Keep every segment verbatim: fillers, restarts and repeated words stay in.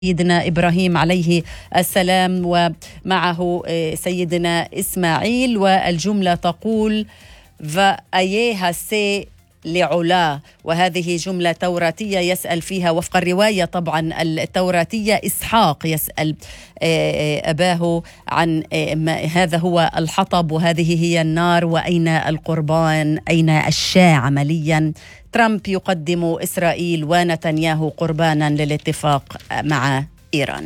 سيدنا إبراهيم عليه السلام ومعه سيدنا إسماعيل، والجملة تقول فأيها سي لعلا، وهذه جملة توراتية يسأل فيها وفق الرواية طبعا التوراتية إسحاق يسأل أباه عن هذا هو الحطب وهذه هي النار وأين القربان، أين الشاة عمليا. ترامب يقدم إسرائيل ونتنياهو قربانا للاتفاق مع إيران.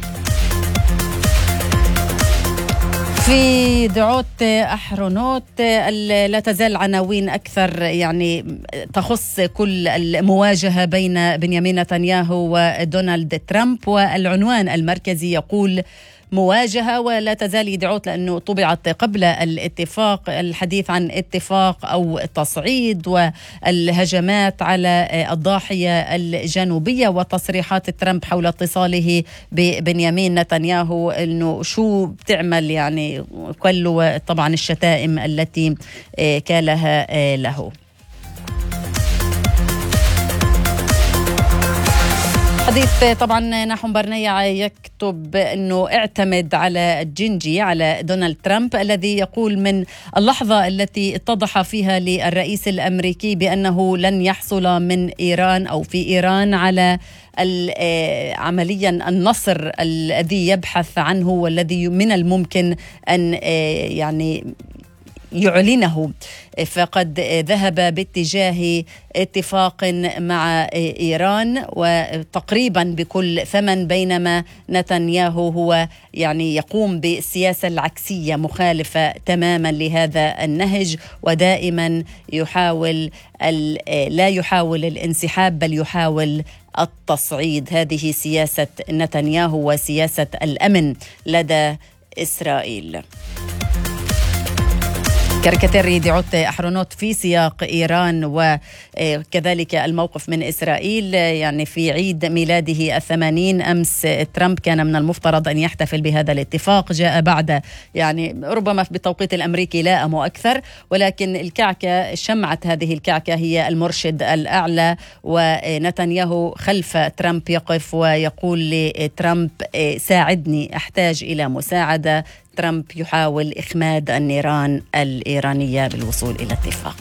في دعوت أحرنوت لا تزال عناوين أكثر يعني تخص كل المواجهة بين بنيامين نتنياهو ودونالد ترامب، والعنوان المركزي يقول مواجهة ولا تزال يدعوت، لأنه طبعت قبل الاتفاق الحديث عن اتفاق أو تصعيد والهجمات على الضاحية الجنوبية، وتصريحات ترامب حول اتصاله ببنيامين نتنياهو أنه شو بتعمل، يعني كل طبعا الشتائم التي كالها له. حديث طبعا نحن برنيع يكتب أنه اعتمد على الجنجي على دونالد ترامب الذي يقول من اللحظة التي اتضح فيها للرئيس الأمريكي بأنه لن يحصل من إيران أو في إيران على عمليا النصر الذي يبحث عنه والذي من الممكن أن يعني يعلنه، فقد ذهب باتجاه اتفاق مع إيران وتقريبا بكل ثمن، بينما نتنياهو هو يعني يقوم بالسياسة العكسية مخالفة تماما لهذا النهج، ودائما يحاول لا يحاول الانسحاب بل يحاول التصعيد. هذه سياسة نتنياهو وسياسة الأمن لدى إسرائيل. كاريكاتير دعوت أحرنوت في سياق إيران وكذلك الموقف من إسرائيل. يعني في عيد ميلاده الثمانين أمس ترامب كان من المفترض أن يحتفل بهذا الاتفاق، جاء بعد يعني ربما بالتوقيت الأمريكي لائم أكثر، ولكن الكعكة شمعت هذه الكعكة هي المرشد الأعلى، ونتنياهو خلف ترامب يقف ويقول لترامب ساعدني أحتاج إلى مساعدة. ترامب يحاول إخماد النيران الإيرانية بالوصول إلى اتفاق.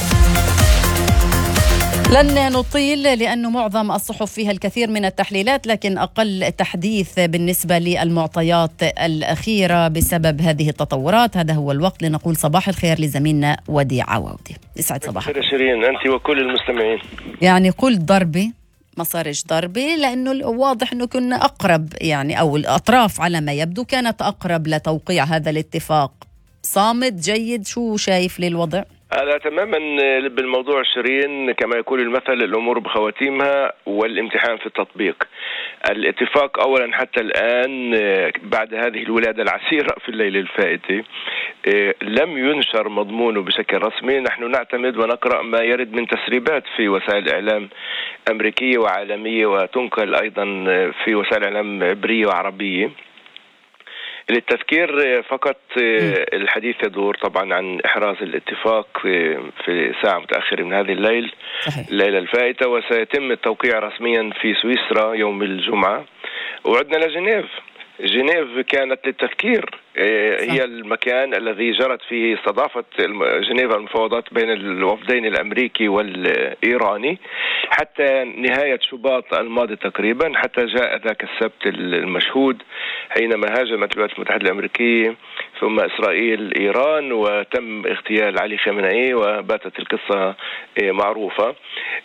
لن نطيل لأنه معظم الصحف فيها الكثير من التحليلات، لكن أقل تحديث بالنسبة للمعطيات الأخيرة بسبب هذه التطورات. هذا هو الوقت لنقول صباح الخير لزميلنا وديع عودي. يسعد صباحك. شيرين أنت وكل المستمعين. يعني قلت ضربي ما صارش ضربي، لأنه واضح أنه كنا أقرب، يعني أو الأطراف على ما يبدو كانت أقرب لتوقيع هذا الاتفاق. صامت جيد، شو شايف للوضع؟ هذا تماما لب الموضوع شيرين، كما يقول المثل الأمور بخواتيمها والامتحان في التطبيق. الاتفاق أولا حتى الآن بعد هذه الولادة العسيرة في الليلة الفائتة لم ينشر مضمونه بشكل رسمي. نحن نعتمد ونقرأ ما يرد من تسريبات في وسائل إعلام أمريكية وعالمية، وتنقل أيضا في وسائل إعلام عبرية وعربية. للتذكير فقط الحديث يدور طبعا عن إحراز الاتفاق في ساعة متأخرة من هذه الليل صحيح. الليلة الفائتة، وسيتم التوقيع رسميا في سويسرا يوم الجمعة. وعدنا لجنيف. جنيف كانت للتذكير هي المكان الذي جرت فيه استضافت جنيف المفاوضات بين الوفدين الأمريكي والإيراني حتى نهاية شباط الماضي تقريبا، حتى جاء ذاك السبت المشهود حينما هاجمت الولايات المتحدة الأمريكية ثم إسرائيل إيران وتم اغتيال علي خامنئي، وباتت القصة معروفة.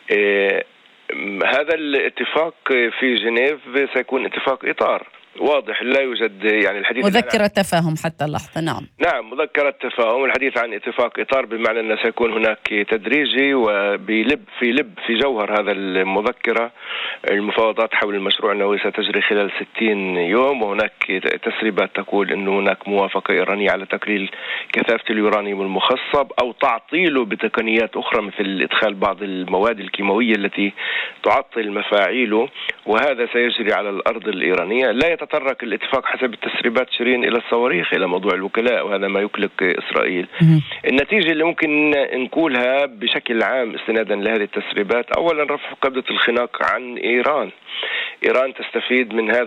هذا الاتفاق في جنيف سيكون اتفاق إطار واضح، لا يوجد يعني الحديث مذكرة تفاهم حتى اللحظة. نعم نعم مذكرة تفاهم. الحديث عن اتفاق إطار بمعنى أنه سيكون هناك تدريجي، وبلب في لب في جوهر هذا المذكرة المفاوضات حول المشروع النووي ستجري خلال ستين يوم، وهناك تسريبات تقول أنه هناك موافقة إيرانية على تقليل كثافة اليورانيوم المخصب أو تعطيله بتقنيات أخرى مثل إدخال بعض المواد الكيماوية التي تعطل مفاعيله، وهذا سيجري على الأرض الإيرانية. لا يتطرق الاتفاق حسب التسريبات شيرين إلى الصواريخ، إلى موضوع الوكلاء، وهذا ما يقلق إسرائيل. النتيجة اللي ممكن نقولها بشكل عام استنادا لهذه التسريبات، أولا رفع قبضة الخناق عن إيران. إيران تستفيد من هذا